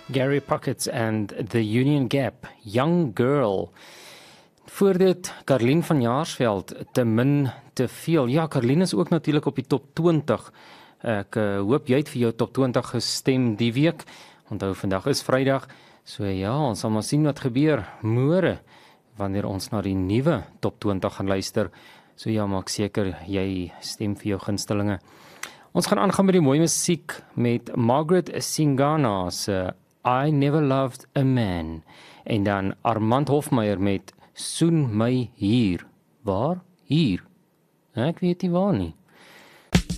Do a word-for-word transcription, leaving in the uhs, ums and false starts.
Gary Puckett and the Union Gap, Young Girl. Voor dit, Carlien van Jaarsveld, te min, te veel. Ja, Carlien is ook natuurlijk op die top twintig. Ek uh, hoop jy het vir jou top twintig gestem die week. Onthou, vandag is Vrydag. So ja, ons sal maar sien wat gebeur môre, wanneer ons na die nuwe top twintig gaan luister. So ja, maak seker jy stem vir jou gunstelinge. Ons gaan aangaan met die mooi musiek met Margaret Singana se I Never Loved a Man. En dan Armand Hofmeyer met Soen my hier. Waar? Hier. Ek weet nie waar nie.